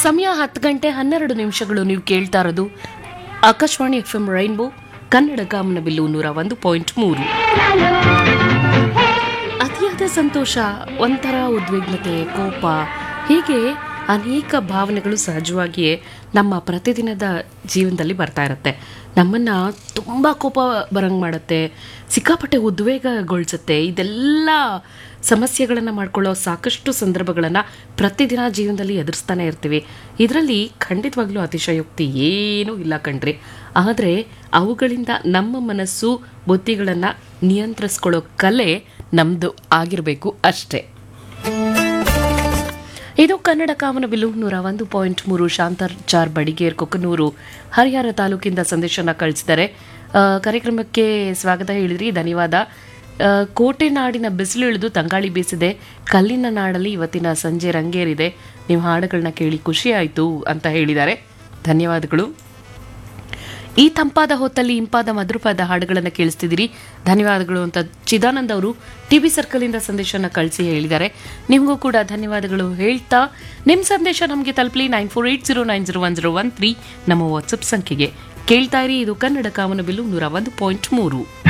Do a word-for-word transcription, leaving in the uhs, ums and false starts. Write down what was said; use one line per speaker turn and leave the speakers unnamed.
ಸಮಯ ಹತ್ತು ಗಂಟೆ ಹನ್ನೆರಡು ನಿಮಿಷಗಳು. ನೀವು ಕೇಳ್ತಾ ಇರೋದು Akashvani F M rainbow Kannada ಕಾಮನಬಿಲ್ಲು ನೂರ ಒಂದು ಪಾಯಿಂಟ್ ಮೂರು. ಅತಿಯಾದ ಸಂತೋಷ, ಒಂಥರ ಉದ್ವಿಗ್ನತೆ, ಕೋಪ, ಹೀಗೆ ಅನೇಕ ಭಾವನೆಗಳು ಸಹಜವಾಗಿಯೇ ನಮ್ಮ ಪ್ರತಿದಿನದ ಜೀವನದಲ್ಲಿ ಬರ್ತಾ ಇರುತ್ತೆ. ನಮ್ಮನ್ನು ತುಂಬ ಕೋಪ ಬರಂಗೆ ಮಾಡುತ್ತೆ, ಸಿಕ್ಕಾಪಟ್ಟೆ ಉದ್ವೇಗಗೊಳಿಸುತ್ತೆ. ಇದೆಲ್ಲ ಸಮಸ್ಯೆಗಳನ್ನು ಮಾಡ್ಕೊಳ್ಳೋ ಸಾಕಷ್ಟು ಸಂದರ್ಭಗಳನ್ನು ಪ್ರತಿದಿನ ಜೀವನದಲ್ಲಿ ಎದುರಿಸ್ತಾನೆ ಇರ್ತೀವಿ. ಇದರಲ್ಲಿ ಖಂಡಿತವಾಗ್ಲೂ ಅತಿಶಯೋಕ್ತಿ ಏನೂ ಇಲ್ಲ ಕಣ್ರಿ. ಆದರೆ ಅವುಗಳಿಂದ ನಮ್ಮ ಮನಸ್ಸು ಬುದ್ಧಿಗಳನ್ನು ನಿಯಂತ್ರಿಸ್ಕೊಳ್ಳೋ ಕಲೆ ನಮ್ಮದು ಆಗಿರಬೇಕು ಅಷ್ಟೇ. ಇದು ಕನ್ನಡ ಕಾಮನಬಿಲ್ಲು ನೂರ ಒಂದು ಪಾಯಿಂಟ್ ಮೂರು. ಶಾಂತಾಚಾರ್ ಬಡಿಗೇರ್ ಕೊಕ್ಕನೂರು ಹರಿಹರ ತಾಲೂಕಿಂದ ಸಂದೇಶನ ಕಳಿಸಿದ್ದಾರೆ. ಕಾರ್ಯಕ್ರಮಕ್ಕೆ ಸ್ವಾಗತ ಹೇಳಿದ್ರಿ, ಧನ್ಯವಾದ. ಕೋಟೆ ನಾಡಿನ ಬಿಸಿಲು ಇಳಿದು ತಂಗಾಳಿ ಬೀಸಿದೆ, ಕಲ್ಲಿನ ನಾಡಲ್ಲಿ ಇವತ್ತಿನ ಸಂಜೆ ರಂಗೇರಿದೆ, ನೀವು ಹಾಡುಗಳನ್ನ ಕೇಳಿ ಖುಷಿ ಆಯಿತು ಅಂತ ಹೇಳಿದ್ದಾರೆ. ಧನ್ಯವಾದಗಳು. ಈ ತಂಪಾದ ಹೊತ್ತಲ್ಲಿ ಇಂಪಾದ ಮಧುರಪಾದ ಹಾಡುಗಳನ್ನು ಕೇಳಿಸ್ತಿದ್ದೀರಿ, ಧನ್ಯವಾದಗಳು ಅಂತ ಚಿದಾನಂದ್ ಅವರು ಟಿ ಬಿ ಸರ್ಕಲಿಂದ ಸಂದೇಶನ ಕಳಿಸಿ ಹೇಳಿದ್ದಾರೆ. ನಿಮಗೂ ಕೂಡ ಧನ್ಯವಾದಗಳು ಹೇಳ್ತಾ ನಿಮ್ಮ ಸಂದೇಶ ನಮಗೆ ತಲುಪಲಿ nine four eight zero nine zero one zero one three ನಮ್ಮ ವಾಟ್ಸಪ್ ಸಂಖ್ಯೆಗೆ. ಕೇಳ್ತಾ ಇರಿ, ಇದು ಕನ್ನಡ ಕಾಮನಬಿಲ್ಲು ನೂರ ಒಂದು ಪಾಯಿಂಟ್ ಮೂರು.